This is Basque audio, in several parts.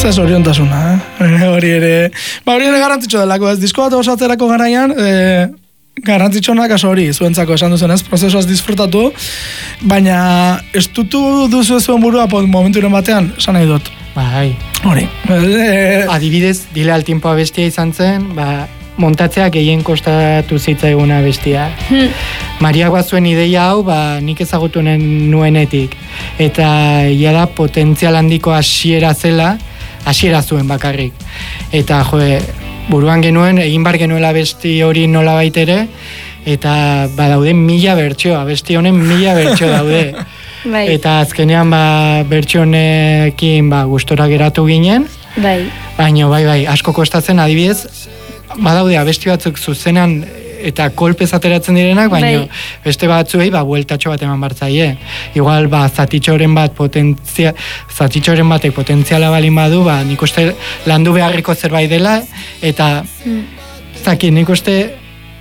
Zer zoriontasuna, hori ere... hori ere garrantzitsua delako, ez disko bat osatzerako garaian, garrantzitsuena kaso hori, zuentzako esan duzenez, prozesuaz disfrutatu, baina estutu duzu zuen burua momenturen batean, esan nahi dut. Bai. Hori. Adibidez, Dile al tiempo abestia izan zen, montatzeak gehien kostatu zitzaiguna bestia. Mariak bazuen ideia hau, nik ezagutu nuenetik. Eta ia da potentzial handiko hasiera zuen bakarrik. Eta buruan genuen, egin bar genuela besti hori nola baitere, eta badaude 1000 bertsio, abesti honen 1000 bertsio daude. Bai. Eta azkenean bertsio honekin gustora geratu ginen. Bai. Baina bai, asko kostatzen adibidez, badaude abesti batzuk zuzenan eta kolpez ateratzen direnak, baina beste batzuei bueltatxo bat eman bartzaie. Igual zatitxoren batek potentziala balin badu, nik uste landu beharriko zerbait dela, eta zaki, nik uste...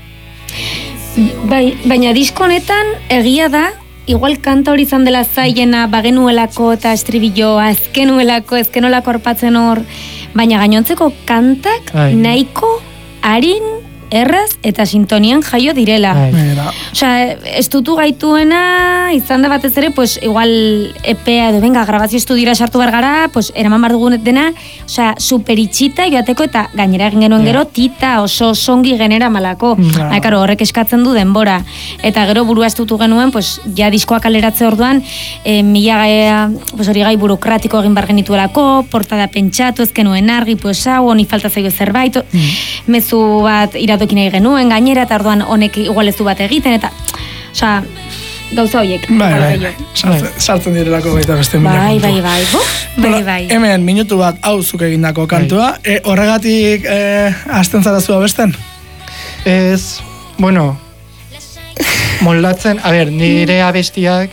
Bai, baina disko honetan egia da, igual kanta hori izan dela zailena, bagenuelako eta estribillo ezkenolako arpatzen hor, baina gainontzeko kantak nahiko arin, erraz eta sintonian jaio direla. Osea, estutu gaituena izan da batez ere, pues igual EPA edo grabazio estudiora sartu gara, pues eraman bar dugun dena, osea, super itxita joateko eta gainera egin genuen gero tita oso songi genera malako. Karo, horrek eskatzen du denbora. Eta gero burua estutu genuen, pues ja diskoak kaleratze orduan, pues hori gai burokratiko egin bar genituelako, portada pentsatu, ez genuen argi, pues hau, honi falta zaio zerbait, mezu bat iradokin nahi genuen, gainera, eta orduan honek igual ez du bat egiten, eta, osea, gauza horiek. Bai, sartzen direlako baita beste milako. Bai. Hemen, minutu bat hau zuk egindako kantua, horregatik hasten zara zua besten? Ez, bueno, moldatzen, nire abestiak,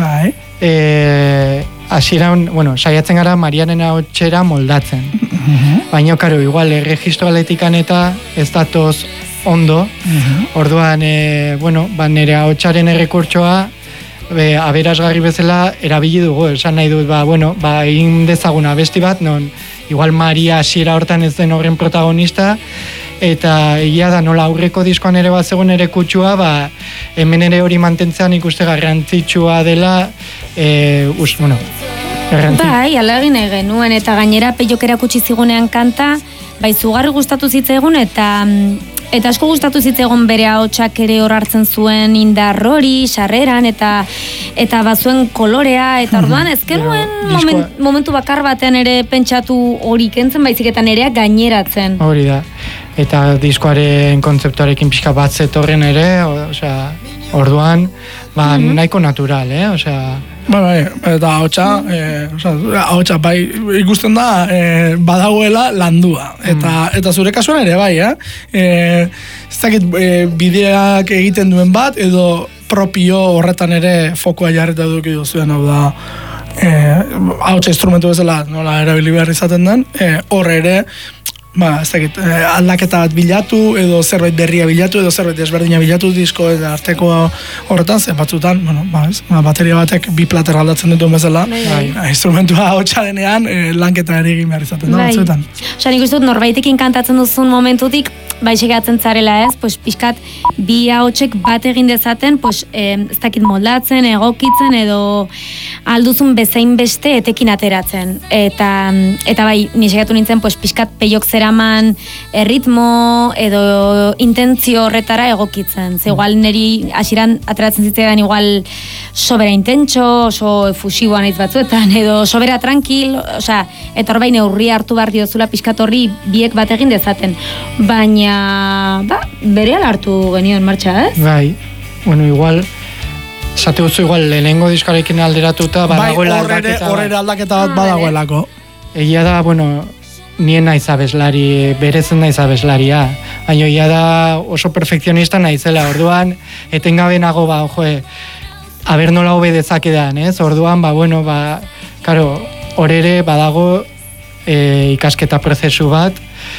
hasieran, saiatzen gara Marianen ahotxera moldatzen. Baina, karo, igual, erregistro aletikan eta ez datoz ondo. Orduan, nire ahotxaren errekurtsoa aberasgarri bezala erabili dugu. Esan nahi dut, egin dezaguna abesti bat, non, igual Maria hasiera hortan ez den horren protagonista, eta egia da nola aurreko diskoan ere bat zegoen ere kutsua, hemen ere hori mantentzean ikuste garrantzitsua dela, Bai, ala egin genuen, eta gainera peiok erakutsi zigunean kanta, zugarri gustatu zitzaigun, eta asko gustatu zitzaigun bere ahotsak ere hor hartzen zuen indar hori, sarreran, eta bazuen kolorea, eta orduan ez genuen momentu bakar batean ere pentsatu hori kentzen, baizik eta nerea gaineratzen. Hori da, eta diskoaren kontzeptuarekin pixka bat zetorren ere, orduan, nahiko natural, eta ahotsa ikusten da badagoela landua, eta zure kasuan ere bai, ez dakit bideak egiten duen bat, edo propio horretan ere fokoa jarreta duki duzuen, hau da ahotsa instrumentu bezala nola erabili behar izaten den, hor ere ez dakit, aldaketa bat bilatu, edo zerbait berria bilatu, edo zerbait desberdina bilatu disko eta arteko horretan, zen batzutan, bateria batek bi plater aldatzen dituen bezala, instrumentua hotxa denean, lanketa ere egin behar izaten da, batzuetan. Osa, nik uste dut norbaitekin kantatzen duzun momentutik, segatzen zarela ez, pixkat bi ahotsek bat egin dezaten, ez dakit moldatzen, egokitzen, edo alduzun bezain beste etekin ateratzen. Eta bai, ni segatu nintzen, pixkat peiok zeraman erritmo edo intentzio horretara egokitzen. Ze igual niri hasieran ateratzen zitzean igual sobera intentxo, oso efusiboan aiz batzuetan, edo sobera tranquil, eta hor bai neurria hartu behar diozula pixkat horri biek bat egin dezaten. Baina, berehala hartu genion martxa, ez? Bai, igual, esate dutzu igual lehenengo diskarekin alderatuta badagoela aldaketa. Horre aldaketa bat badagoelako. Egia da, nien naiz abeslari, berezen naiz abeslaria. Baina egia da oso perfekzionista naizela, orduan, etengabe nago, aber nola hobe dezakedan, ez? Orduan, karo, hor ere badago ikasketa prozesu bat,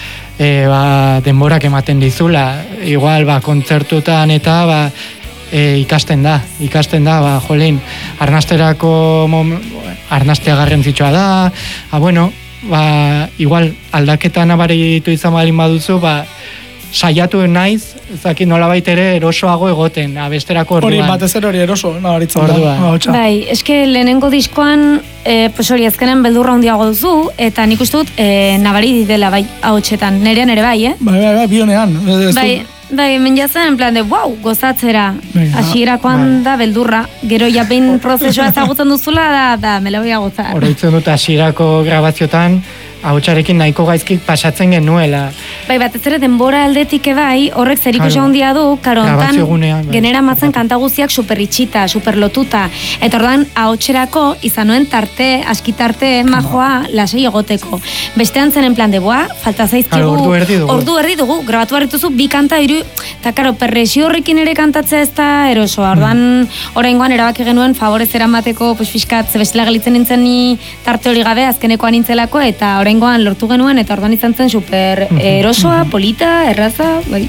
denborak ematen dizula. Igual, kontzertutan eta ikasten da, arnasterako arnastea garrantzitsua da, igual aldaketa nabaritu izan balin baduzu, saiatu naiz, ezakit nolabait ere erosoago egoten, abesterako orduan. Hori, batez ere hori eroso, nabaritzen da. Bai, eske lehenengo diskoan, pues hori azkenen beldurra handiago duzu, eta nik uste dut nabari dela bai ahotsetan, nerean ere bai, Bai, bionean. Bai, hemen jazen, en plan de, wow, gozatzera, hasierakoan da beldurra, gero japein prozesua ezagutzen duzula, da me lo voy a gozar. Oroitzen dut hasierako grabaziotan, ahotsarekin nahiko gaizki pasatzen genuela. Bai, batez ere denbora aldetik bai, horrek zerikusia handia du, karo, ontan genera matzen kanta guztiak superitxita, superlotuta, eta ordan ahotserako izan nuen tarte, askitarte, majoa, lasai egoteko. Bestean zen en plan de, falta zaizkigu, ordu erdi dugu, grabatu barrituzu, bi kanta, hiru, eta karo, perresio horrekin ere kantatzea ez da erosoa, ordan, oraingoan erabaki genuen favorez eramateko, pues fiskat, zebestela galitzen nintzen ni tarte hori gabe, azkenekoan nintzelako, eta oraingoan lortu genuen, eta ordan izan zen super erosoa, polita, erraza, bai.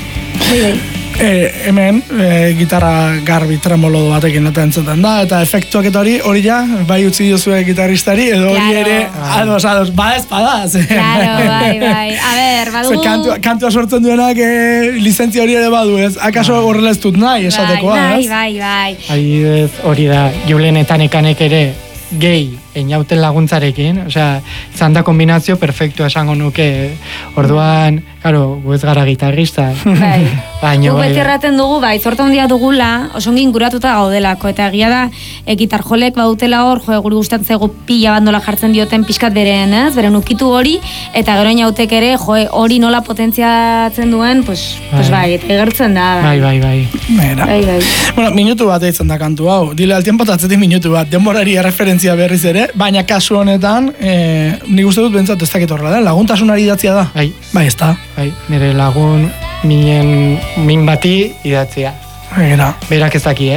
Hemen, gitarra garbi tremolo batekin eta entzuten da, eta efektuak eta hori ja, bai utzi diozue gitarristari, edo hori ere, ados, bada espadaz. Claro, bai. A ber, badugu... Kantua sortzen duenak lizentzia hori ere badu, ez? Akaso horrela ez dut nahi, esatekoa, ez? Bai. Adibidez, hori da, Julenetan ekanek ere, gehi, einauten laguntzarekin, osea, izan da kombinazio perfektua esango nuke, orduan, karo, gu ez gara gitarrista. Bai, gu beti erraten dugu, bai, zorta handia dugula, oso ongin guratuta gaudelako, eta egia da, gitar jolek bautela hor, guri gustatzen zaigu pila bandola jartzen dioten pixkat beren, beren ukitu hori, eta gero inautek ere, hori nola potentziatzen duen, pues bai, eta egertzen da. Bai. Bai. Bueno, minutu bat eitzen da kantu hau, dile al tiempo tatzetik minutu bat, denborari erreferentzia berriz ere, baina kasu honetan, nik uste dut bentsat ez dakit horrela, laguntasunari idatzia da. Bai, ez da. Bai, nire lagun min bati idatzia. Egira. Berak ez daki,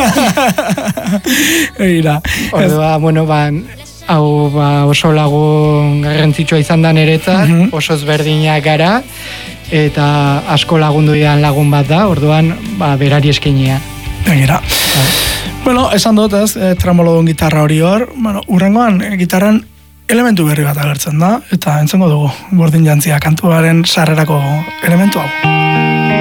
Egira. Ordua, bueno, hau oso lagun garrantzitsua izan da niretzat, oso ezberdinak gara, eta asko lagundu dian lagun bat da, orduan, berari eskinia. Egira. Bueno, esan dut ez, tremolodun gitarra hori hor, urrengoan gitarran elementu berri bat agertzen da, eta entzengo dugu, Bordin Jantzia kantuaren sarrerako elementu hau.